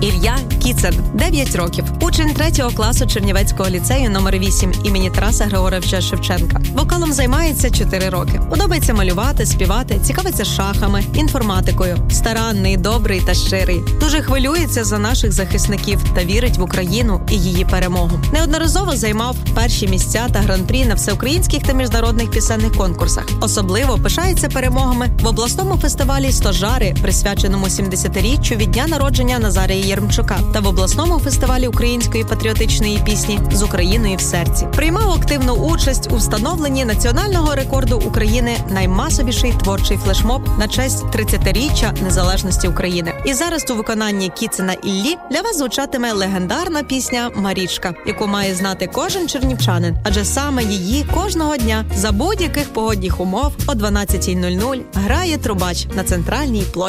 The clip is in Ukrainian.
Ілля Кіцин, 9 років. Учень 3 класу Чернівецького ліцею номер 8 імені Тараса Григоровича Шевченка. Вокалом займається 4 роки. Подобається малювати, співати, цікавиться шахами, інформатикою. Старанний, добрий та щирий. Дуже хвилюється за наших захисників та вірить в Україну і її перемогу. Неодноразово займав перші місця та гран-прі на всеукраїнських та міжнародних пісенних конкурсах. Особливо пишається перемогами в обласному фестивалі «Стожари», присвяченому 70-річчю від дня народження Назарія Єремчука, та в обласному фестивалі української патріотичної пісні «З Україною в серці». Приймав активну участь у встановленні національного рекорду України наймасовіший творчий флешмоб на честь 30-річчя незалежності України. І зараз у виконанні Кіцина Іллі для вас звучатиме легендарна пісня «Марічка», яку має знати кожен чернівчанин, адже саме її кожного дня за будь-яких погодних умов о 12:00 грає трубач на центральній площі.